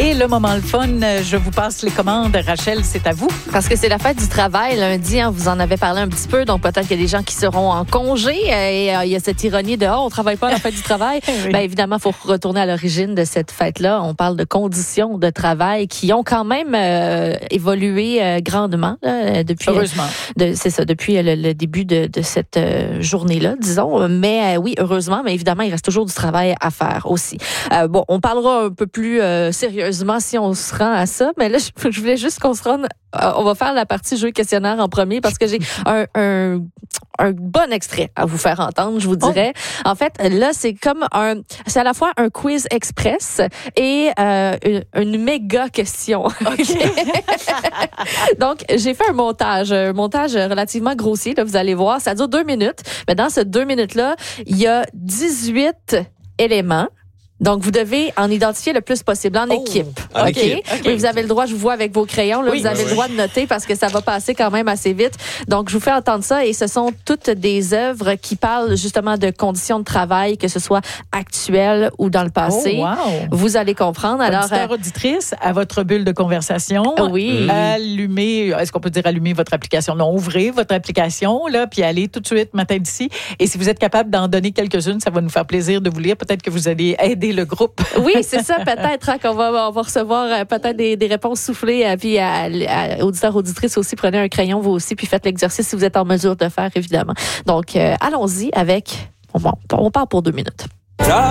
Et le moment le fun, je vous passe les commandes. Rachel, c'est à vous. Parce que c'est la fête du travail lundi, vous en avez parlé un petit peu, donc peut-être qu'il y a des gens qui seront en congé et il y a cette ironie de « on travaille pas à la fête du travail ». Oui. Bien évidemment, il faut retourner à l'origine de cette fête-là. On parle de conditions de travail qui ont quand même évolué grandement là, depuis. Heureusement. C'est ça, depuis le début de cette journée-là, disons. Mais oui, heureusement, mais évidemment, il reste toujours du travail à faire aussi. Bon, on parlera un peu plus sérieusement si on se rend à ça, mais là, je voulais juste qu'on se rende. On va faire la partie jeu questionnaire en premier parce que j'ai un bon extrait à vous faire entendre, je vous dirais. Oh. En fait, là, c'est à la fois un quiz express et une méga question. Okay. Donc, j'ai fait un montage relativement grossier, là, vous allez voir. Ça dure 2 minutes, mais dans ces 2 minutes-là, il y a 18 éléments. Donc, vous devez en identifier le plus possible en équipe. OK? Oui, vous avez le droit, je vous vois avec vos crayons, là, vous avez le droit de noter parce que ça va passer quand même assez vite. Donc, je vous fais entendre ça et ce sont toutes des œuvres qui parlent justement de conditions de travail, que ce soit actuelles ou dans le passé. Oh, wow. Vous allez comprendre. Alors, auditrice, à votre bulle de conversation. Oui. Allumez, est-ce qu'on peut dire allumer votre application? Non, ouvrez votre application, là, puis allez tout de suite matin d'ici. Et si vous êtes capable d'en donner quelques-unes, ça va nous faire plaisir de vous lire. Peut-être que vous allez aider le groupe. Oui, c'est ça, peut-être hein, qu'on va recevoir peut-être des réponses soufflées. Puis auditeurs, auditrices aussi, prenez un crayon vous aussi, puis faites l'exercice si vous êtes en mesure de le faire, évidemment. Donc, allons-y avec... On part pour 2 minutes.